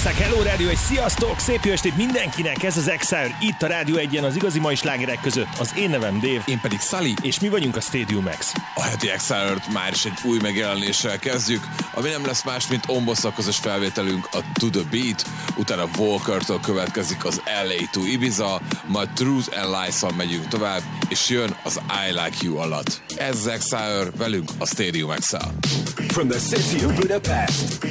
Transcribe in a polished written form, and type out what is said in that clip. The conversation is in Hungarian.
Magyarország, hello rádió, egy sziasztok, szép jó estét mindenkinek, ez az Exile, itt a Rádió 1-en az igazi mai slágerek között, az én nevem Dave. Én pedig Sully. És mi vagyunk a Stadium X. A heti Exile-t már is egy új megjelenéssel kezdjük, ami nem lesz más, mint Ombosszal közös felvételünk a To The Beat, utána Walker-től következik az LA to Ibiza, majd Truth and Lies-szal megyünk tovább, és jön az I Like You alatt. Ez az Exile, velünk a Stadium X-el. From the city of Budapest,